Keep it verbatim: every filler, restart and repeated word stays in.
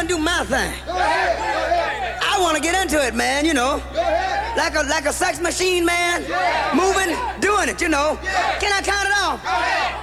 and do my thing. I want to get into it, man, you know. Like a like a sex machine, man. Moving, doing it, you know. Can I count it off?